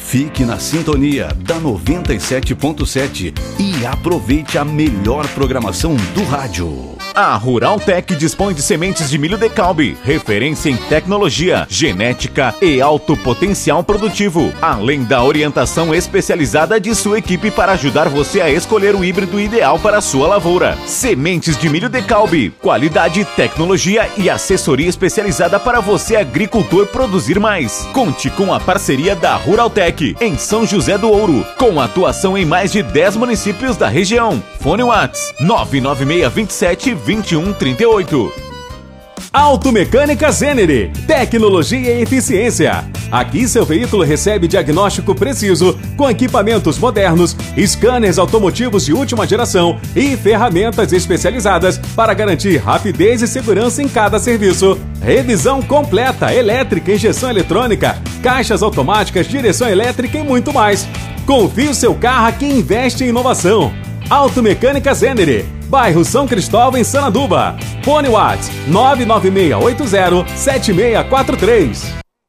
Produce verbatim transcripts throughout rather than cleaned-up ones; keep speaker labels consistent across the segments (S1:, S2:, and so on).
S1: Fique na sintonia da noventa e sete ponto sete e aproveite a melhor programação do rádio.
S2: A Ruraltec dispõe de sementes de milho Decalbe, referência em tecnologia, genética e alto potencial produtivo, além da orientação especializada de sua equipe para ajudar você a escolher o híbrido ideal para a sua lavoura. Sementes de milho Decalbe, qualidade, tecnologia e assessoria especializada para você, agricultor, produzir mais. Conte com a parceria da Ruraltec em São José do Ouro, com atuação em mais de dez municípios da região. Fone WhatsApp nove nove seis dois sete, dois um três oito.
S3: Automecânica Zenere, tecnologia e eficiência. Aqui seu veículo recebe diagnóstico preciso com equipamentos modernos, scanners automotivos de última geração e ferramentas especializadas para garantir rapidez e segurança em cada serviço. Revisão completa, elétrica, injeção eletrônica, caixas automáticas, direção elétrica e muito mais. Confie o seu carro a quem investe em inovação. Automecânica Zenere, bairro São Cristóvão, em Sananduva. Fone WhatsApp nove nove seis oito zero, sete seis quatro três.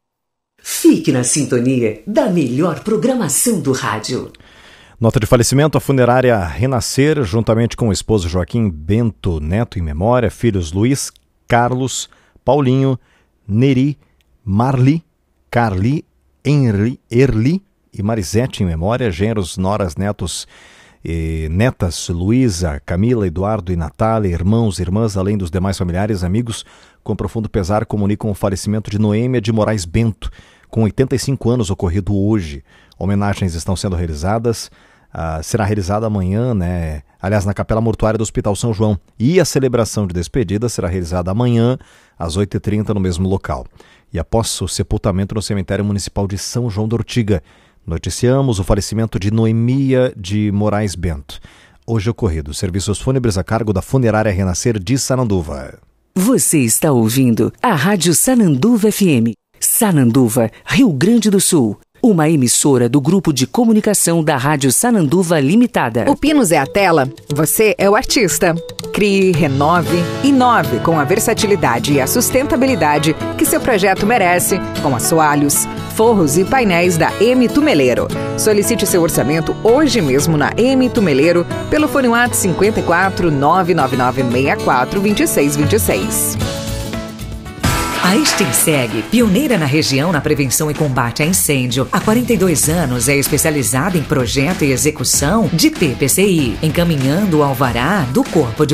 S4: Fique na sintonia da melhor programação do rádio.
S5: Nota de falecimento: a funerária Renascer, juntamente com o esposo Joaquim Bento Neto em memória, filhos Luiz, Carlos, Paulinho, Neri, Marli, Carli, Henri, Erli e Marisete em memória, genros, noras, netos e netas Luísa, Camila, Eduardo e Natália, irmãos e irmãs, além dos demais familiares, amigos, com profundo pesar comunicam o falecimento de Noêmia de Moraes Bento, com oitenta e cinco anos, ocorrido hoje. Homenagens estão sendo realizadas, uh, será realizada amanhã, né? Aliás, na Capela Mortuária do Hospital São João. E a celebração de despedida será realizada amanhã, às oito e trinta, no mesmo local. E após o sepultamento no cemitério municipal de São João da Ortiga, noticiamos o falecimento de Noemia de Moraes Bento, hoje ocorrido. Serviços fúnebres a cargo da Funerária Renascer de Sananduva.
S4: Você está ouvindo a Rádio Sananduva F M. Sananduva, Rio Grande do Sul. Uma emissora do Grupo de Comunicação da Rádio Sananduva Limitada.
S6: O Pinos é a tela, você é o artista. Crie, renove, inove com a versatilidade e a sustentabilidade que seu projeto merece, com assoalhos, forros e painéis da M Tumeleiro. Solicite seu orçamento hoje mesmo na M Tumeleiro pelo fone WhatsApp cinco quatro, nove nove nove seis quatro, dois seis dois seis.
S7: A Extenseg, pioneira na região na prevenção e combate a incêndio, há quarenta e dois anos é especializada em projeto e execução de P P C I, encaminhando o alvará do Corpo de